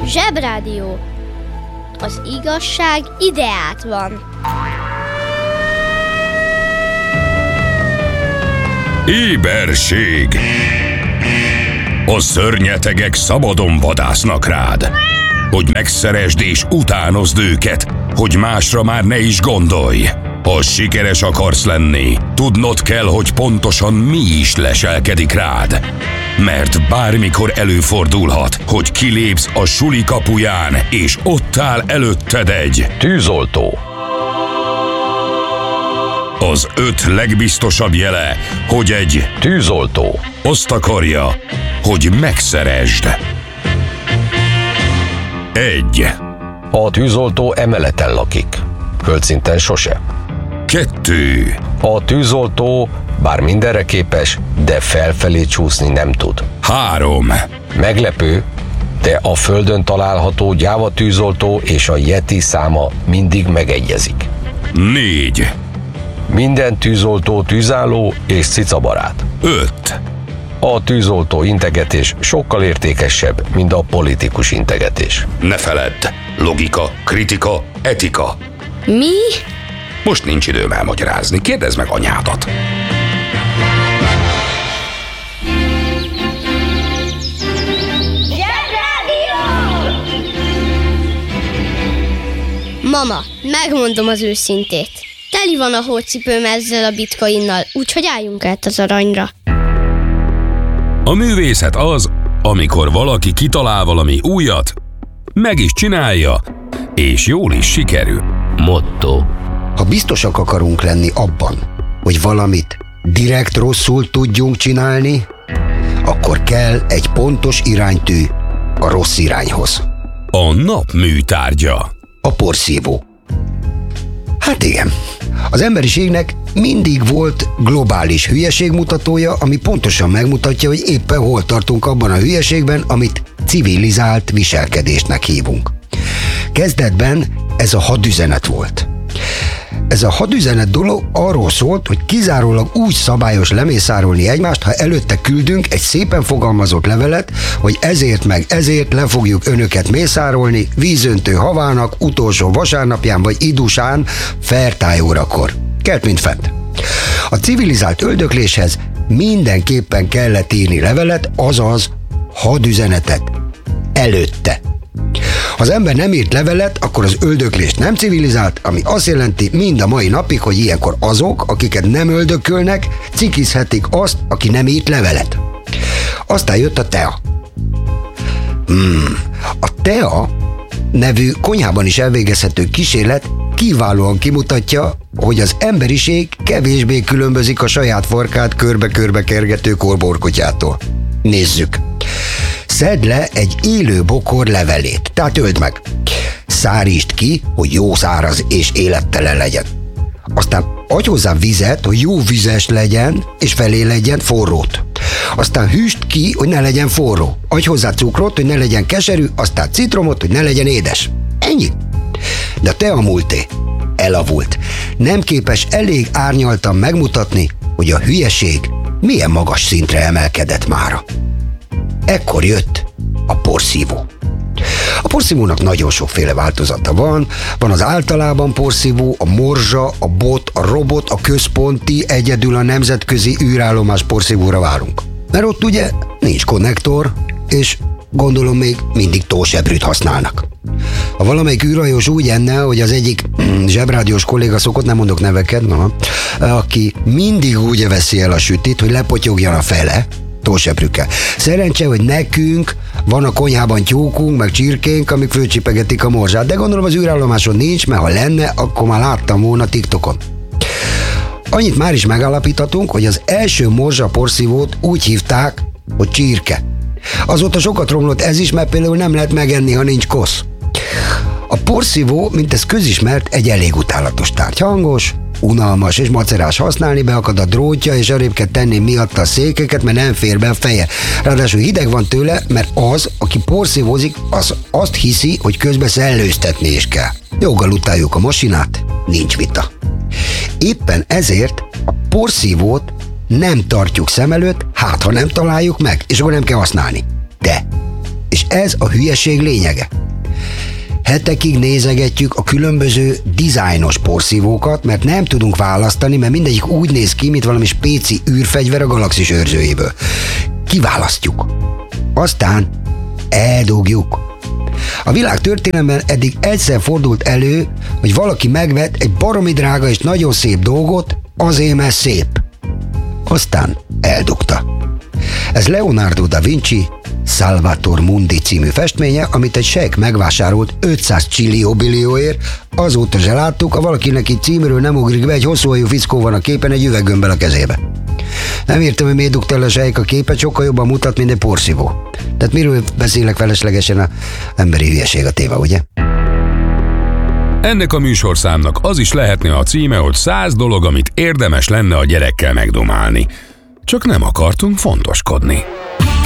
Zsebrádió. Az igazság ideát van. Éberség. A szörnyetegek szabadon vadásznak rád, hogy megszeresd és utánozd őket, hogy másra már ne is gondolj. Ha sikeres akarsz lenni, tudnod kell, hogy pontosan mi is leselkedik rád. Mert bármikor előfordulhat, hogy kilépsz a suli kapuján, és ott áll előtted egy tűzoltó. Az 5 legbiztosabb jele, hogy egy tűzoltó azt akarja, hogy megszeresd. 1. A tűzoltó emeleten lakik, földszinten sose. 2. A tűzoltó bár mindenre képes, de felfelé csúszni nem tud. 3. Meglepő, de a földön található gyáva tűzoltó és a Yeti száma mindig megegyezik. 4. Minden tűzoltó tűzálló és cicabarát. 5. A tűzoltó integetés sokkal értékesebb, mint a politikus integetés. Ne feledd, logika, kritika, etika. Mi? Most nincs időm elmagyarázni, kérdezd meg anyádat. Mama, megmondom az őszintét. Teli van a hócipőm ezzel a bitcoinnal, úgyhogy álljunk át az aranyra. A művészet az, amikor valaki kitalál valami újat, meg is csinálja, és jól is sikerül. Motto. Ha biztosak akarunk lenni abban, hogy valamit direkt rosszul tudjunk csinálni, akkor kell egy pontos iránytű a rossz irányhoz. A nap műtárgya. A porszívó. Hát igen, az emberiségnek mindig volt globális hülyeségmutatója, ami pontosan megmutatja, hogy éppen hol tartunk abban a hülyeségben, amit civilizált viselkedésnek hívunk. Kezdetben ez a hadüzenet volt. Ez a hadüzenet dolog arról szólt, hogy kizárólag úgy szabályos lemészárolni egymást, ha előtte küldünk egy szépen fogalmazott levelet, hogy ezért meg ezért le fogjuk önöket mészárolni vízöntő havának utolsó vasárnapján vagy idusán fertájórakor. Kelt mint fent. A civilizált öldökléshez mindenképpen kellett írni levelet, azaz hadüzenetet. Előtte. Ha az ember nem írt levelet, akkor az öldöklés nem civilizált, ami azt jelenti mind a mai napig, hogy ilyenkor azok, akiket nem öldökölnek, cikizhetik azt, aki nem írt levelet. Aztán jött a TEA. A TEA nevű konyhában is elvégezhető kísérlet kiválóan kimutatja, hogy az emberiség kevésbé különbözik a saját farkát körbe-körbe kergető korborkutyától. Nézzük! Szedd le egy élő bokor levelét, tehát öld meg. Szárítsd ki, hogy jó száraz és élettelen legyen. Aztán adj hozzá vizet, hogy jó vizes legyen, és felé legyen forrót. Aztán hűsd ki, hogy ne legyen forró. Adj hozzá cukrot, hogy ne legyen keserű, aztán citromot, hogy ne legyen édes. Ennyi. De a TEA múlté elavult. Nem képes elég árnyaltan megmutatni, hogy a hülyeség milyen magas szintre emelkedett mára. Ekkor jött a porszívó. A porszívónak nagyon sokféle változata van. Van az általában porszívó, a morzsa, a bot, a robot, a központi, egyedül a nemzetközi űrállomás porszívóra várunk. Mert ott ugye nincs konnektor, és gondolom még mindig tósebrűt használnak. Ha valamelyik űrhajós úgy enne, hogy az egyik zsebrádiós kolléga szokott, nem mondok neveket, aki mindig úgy veszi el a sütit, hogy lepotyogjan a fele, tósebrükkel. Szerencse, hogy nekünk van a konyhában tyúkunk, meg csirkénk, amik fölcsipegetik a morzsát, de gondolom az űrállomáson nincs, mert ha lenne, akkor már láttam volna TikTokon. Annyit már is megállapíthatunk, hogy az első morzsa porszívót úgy hívták, hogy csirke. Azóta sokat romlott ez is, mert például nem lehet megenni, ha nincs kosz. A porszívó, mint ez közismert, egy elég utálatos tárgy. Hangos, unalmas és macerás használni, beakad a drótja, és arrébb kell tenni miatta a székeket, mert nem fér be a feje. Ráadásul hideg van tőle, mert az, aki porszívózik, az azt hiszi, hogy közben szellőztetni is kell. Joggal utáljuk a masinát, nincs vita. Éppen ezért a porszívót nem tartjuk szem előtt, hát ha nem találjuk meg, és akkor nem kell használni. De, és ez a hülyeség lényege. Hetekig nézegetjük a különböző dizájnos porszívókat, mert nem tudunk választani, mert mindegyik úgy néz ki, mint valami spéci űrfegyver a galaxis őrzőjéből. Kiválasztjuk. Aztán eldugjuk. A világ történelemben eddig egyszer fordult elő, hogy valaki megvett egy baromi drága és nagyon szép dolgot, azért mert szép. Aztán eldugta. Ez Leonardo da Vinci Salvator Mundi című festménye, amit egy sejk megvásárolt 500 billióért. Azóta se láttuk, ha valakinek itt címről nem ugrik be, egy hosszúhajú fickó van a képen egy üveggömbbel a kezébe. Nem értem, hogy miért dugta el a sejk a képet, sokkal jobban mutat, mint egy porszívó. Tehát miről beszélek feleslegesen, a emberi hülyeség a téma, ugye? Ennek a műsorszámnak az is lehetne a címe, hogy 100 dolog, amit érdemes lenne a gyerekkel megdomálni. Csak nem akartunk fontoskodni.